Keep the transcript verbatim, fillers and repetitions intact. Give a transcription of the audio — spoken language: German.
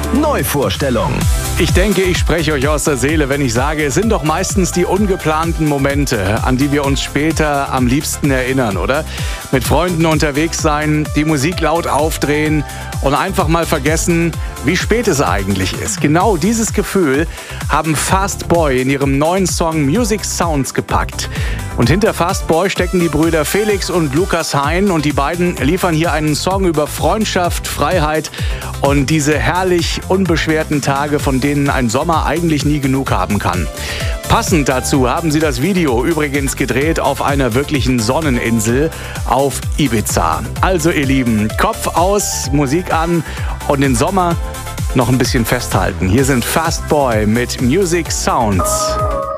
Neuvorstellung. Ich denke, ich spreche euch aus der Seele, wenn ich sage, es sind doch meistens die ungeplanten Momente, an die wir uns später am liebsten erinnern, oder? Mit Freunden unterwegs sein, die Musik laut aufdrehen und einfach mal vergessen, wie spät es eigentlich ist. Genau dieses Gefühl haben Fast Boy in ihrem neuen Song Music Sounds gepackt. Und hinter Fast Boy stecken die Brüder Felix und Lukas Hein und die beiden liefern hier einen Song über Freundschaft, Freiheit und diese herrlich unbeschwerten Tage, von denen ein Sommer eigentlich nie genug haben kann. Passend dazu haben sie das Video übrigens gedreht auf einer wirklichen Sonneninsel auf Ibiza. Also ihr Lieben, Kopf aus, Musik an und den Sommer noch ein bisschen festhalten. Hier sind Fast Boy mit Music Sounds.